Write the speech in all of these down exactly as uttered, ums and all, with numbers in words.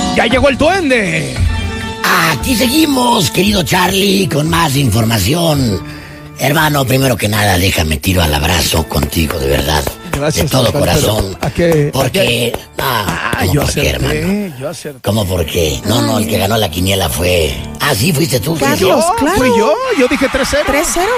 Ya llegó el duende. Aquí seguimos, querido Charlie, con más información. Hermano, primero que nada, déjame tiro al abrazo contigo, de verdad. Gracias. De todo corazón. ¿A qué? Porque, ¿A qué? no, Ah, ¿cómo yo por qué, acerté, hermano? yo acerté. ¿Cómo por qué? No, no, el que ganó la quiniela fue... Ah, sí, fuiste tú. Carlos. Yo. Claro. Fui yo, yo dije tres cero. tres cero.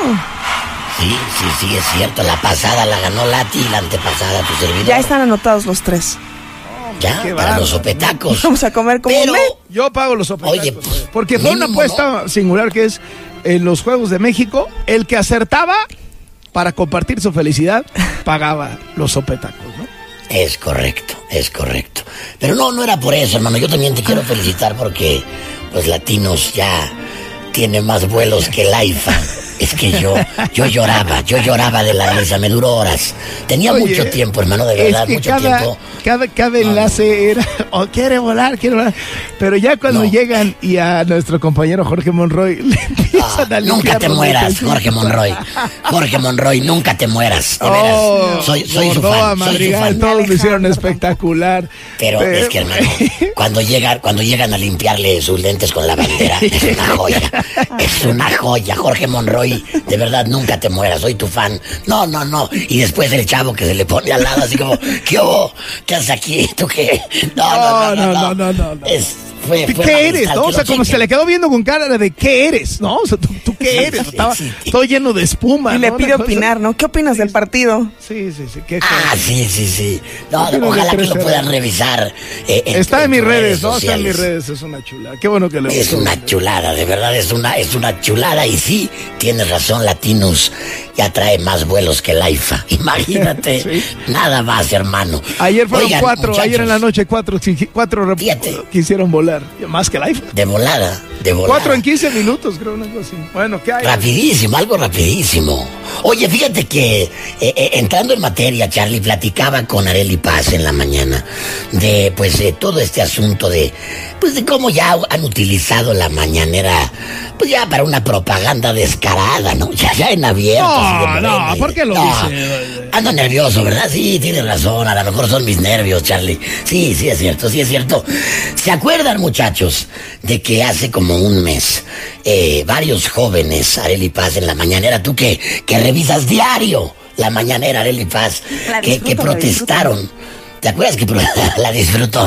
Sí, sí, sí, es cierto. La pasada la ganó Lati y la antepasada tu servidor. Ya están anotados los tres. Ya, Qué para bárbaro. los sopetacos. Vamos a comer como Pero... un mes. Yo pago los sopetacos. Oye, pues, porque fue una mínimo, apuesta singular que es en los Juegos de México, el que acertaba para compartir su felicidad pagaba los sopetacos, ¿no? Es correcto, es correcto. Pero no, no era por eso, hermano. Yo también te quiero felicitar porque, pues, Latinos ya tiene más vuelos que el AIFA. Es que yo, yo lloraba, yo lloraba de la risa, me duró horas. Tenía Oye, mucho tiempo, hermano, de verdad, es que mucho cada, tiempo. Cada, cada enlace era, o quiere volar, quiere volar. Pero ya cuando No. llegan y a nuestro compañero Jorge Monroy le empiezan Ah, a limpiar nunca te los mueras, dientes. Jorge Monroy. Jorge Monroy, nunca te mueras, de veras. Oh, soy soy su Gordoa, fan, soy su Madrigal, fan. todos lo hicieron Alejandro espectacular. Pero es que, hermano, cuando llegan, cuando llegan a limpiarle sus lentes con la bandera, es una joya. Es una joya. Jorge Monroy, de verdad, nunca te mueras, soy tu fan. No, no, no. Y después el chavo que se le pone al lado así como, ¿qué hubo? ¿Qué haces aquí? ¿Tú qué? No, no, no, no. no, no, no, no. Es, fue, fue ¿Qué eres? magistral, ¿No? que O sea, lo como chequen. se le quedó viendo con cara de ¿qué eres? ¿No? O sea, ¿tú, tú qué eres? Sí, Estaba sí, sí. todo lleno de espuma. Y le ¿no? pide Una cosa- opinar, ¿no? ¿Qué opinas del partido? Sí, sí, sí. ¿Qué Ah, cosa? sí, sí, sí. No, Yo creo ojalá que que lo tres puedan cero. revisar. eh, en- Está en mis tus redes, ¿no? Está en mis sociales. redes, es una chula. Qué bueno que le Es gustó. una chulada, de verdad, es una, es una chulada. Y sí, tienes razón, Latinos ya trae más vuelos que el AIFA. Imagínate, Sí. nada más, hermano. Ayer fueron Oigan, cuatro, muchachos, ayer en la noche cuatro, qui- cuatro rep- Fíjate. quisieron volar. Más que el iPhone. De volada, de volada. Cuatro en quince minutos, creo, una cosa así. Bueno, ¿qué hay? Rapidísimo, algo rapidísimo. Oye, fíjate que eh, eh, entrando en materia, Charlie, platicaba con Arely Paz en la mañana de, pues, de todo este asunto de, pues, de cómo ya han utilizado la mañanera, pues, ya para una propaganda descarada, ¿no? Ya, ya en abierto. No, así de no, Morena y- ¿por qué lo No, dice? Ando nervioso, ¿verdad? Sí, tienes razón, a lo mejor son mis nervios, Charlie. Sí, sí es cierto, sí es cierto. ¿Se acuerdan, muchachos, de que hace como un mes eh, varios jóvenes, Arely Paz, en la mañanera, tú que, que revisas diario la mañanera, Arely Paz, La que, disfruto, que la protestaron? ¿Te acuerdas que pro- la disfrutó?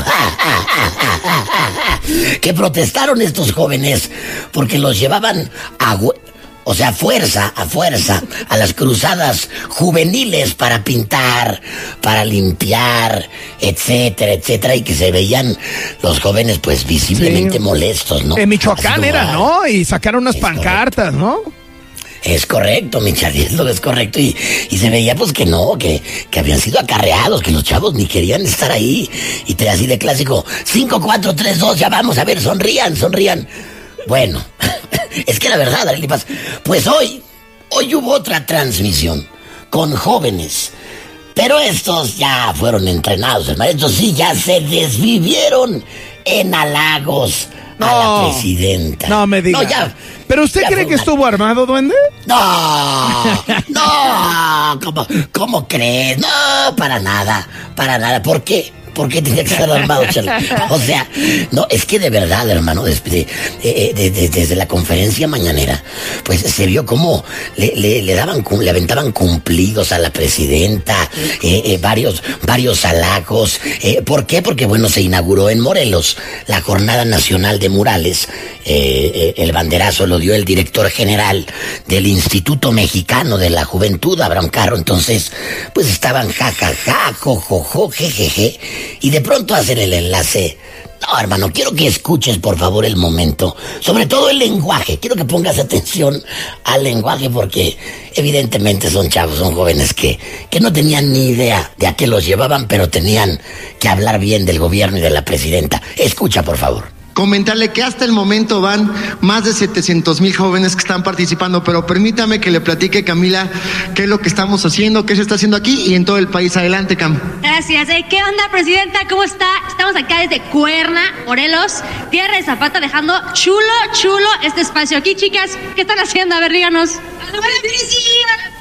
Que protestaron estos jóvenes porque los llevaban a... hue- O sea, a fuerza, a fuerza, a las cruzadas juveniles para pintar, para limpiar, etcétera, etcétera, y que se veían los jóvenes pues visiblemente Sí. molestos, ¿no? En Michoacán Así como, era, ah, ¿no? Y sacaron unas Es pancartas, ¿no? Es correcto, mi Charlie, es lo es correcto. Y, y se veía pues que no, que, que habían sido acarreados, que los chavos ni querían estar ahí. Y te así de clásico, cinco, cuatro, tres, dos, ya vamos, a ver, sonrían, sonrían. Bueno, es que la verdad, Arely Paz, pues hoy, hoy hubo otra transmisión con jóvenes. Pero estos ya fueron entrenados, hermano. Estos sí ya se desvivieron en halagos a No, la presidenta. No me diga. No, ya. ¿Pero usted ya cree fue que una- estuvo armado, duende? No, no, ¿cómo, cómo crees? No, para nada, para nada. ¿Por qué? ¿Por qué tenía que estar armado, Charlie? O sea, no, es que de verdad, hermano, desde, de- de- de- de- desde la conferencia mañanera, pues se vio cómo le, le, le daban, cum- le aventaban cumplidos a la presidenta, eh, eh, varios, varios halagos. Eh, ¿Por qué? Porque, bueno, se inauguró en Morelos la Jornada Nacional de Murales. Eh, eh, el banderazo lo dio el director general del Instituto Mexicano de la Juventud, Abraham Carro. Entonces, pues estaban jajaja, jojojo, jejeje, y de pronto hacen el enlace. No, hermano, quiero que escuches por favor el momento, sobre todo el lenguaje. Quiero que pongas atención al lenguaje porque evidentemente son chavos, son jóvenes que, que no tenían ni idea de a qué los llevaban, pero tenían que hablar bien del gobierno y de la presidenta. Escucha, por favor. Comentarle que hasta el momento van más de setecientos mil jóvenes que están participando, pero permítame que le platique, Camila, qué es lo que estamos haciendo, qué se está haciendo aquí y en todo el país. Adelante, Cam. Gracias. Eh, ¿Qué onda, presidenta? ¿Cómo está? Estamos acá desde Cuerna, Morelos, Tierra de Zapata, dejando chulo, chulo este espacio aquí, chicas. ¿Qué están haciendo? A ver, díganos. Hola,